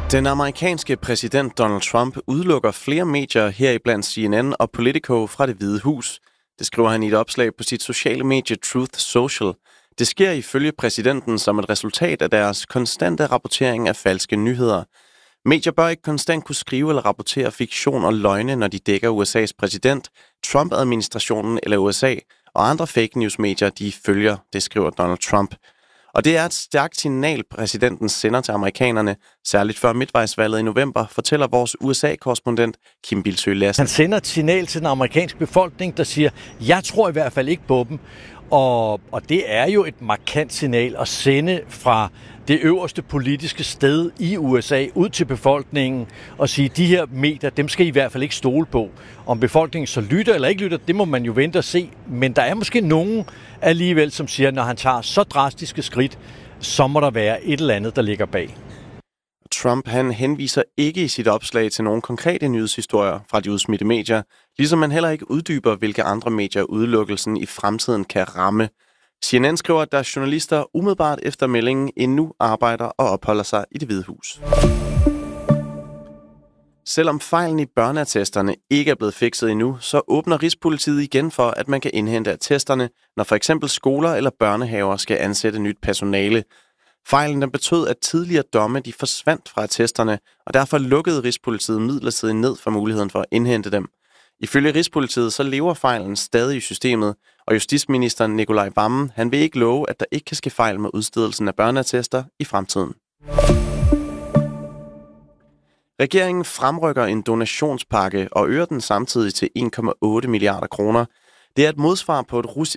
Den amerikanske præsident Donald Trump udelukker flere medier, heriblandt CNN og Politico, fra Det Hvide Hus. Det skriver han i et opslag på sit sociale medie Truth Social. Det sker ifølge præsidenten som et resultat af deres konstante rapportering af falske nyheder. Medier bør ikke konstant kunne skrive eller rapportere fiktion og løgne, når de dækker USA's præsident, Trump-administrationen eller USA, og andre fake news-medier, de følger, det skriver Donald Trump. Og det er et stærkt signal, præsidenten sender til amerikanerne, særligt før midtvejsvalget i november, fortæller vores USA-korrespondent Kim Bildsøe Lassen. Han sender et signal til den amerikanske befolkning, der siger, jeg tror i hvert fald ikke på dem. Og det er jo et markant signal at sende fra det øverste politiske sted i USA ud til befolkningen og sige, de her medier, dem skal I hvert fald ikke stole på. Om befolkningen så lytter eller ikke lytter, det må man jo vente og se. Men der er måske nogen alligevel, som siger, når han tager så drastiske skridt, så må der være et eller andet, der ligger bag. Trump han henviser ikke i sit opslag til nogle konkrete nyhedshistorier fra de udsmidte medier, ligesom man heller ikke uddyber, hvilke andre medier udelukkelsen i fremtiden kan ramme. CNN skriver, at der er journalister umiddelbart efter meldingen endnu arbejder og opholder sig i Det Hvide Hus. Selvom fejlen i børneattesterne ikke er blevet fikset endnu, så åbner Rigspolitiet igen for, at man kan indhente attesterne, når for eksempel skoler eller børnehaver skal ansætte nyt personale. Fejlen der betød, at tidligere domme de forsvandt fra attesterne, og derfor lukkede Rigspolitiet midlertidigt ned for muligheden for at indhente dem. Ifølge Rigspolitiet så lever fejlen stadig i systemet, og justitsministeren Nicolai Wammen han vil ikke love, at der ikke kan ske fejl med udstedelsen af børneattester i fremtiden. Regeringen fremrykker en donationspakke og øger den samtidig til 1,8 milliarder kroner. Det er et modsvar på et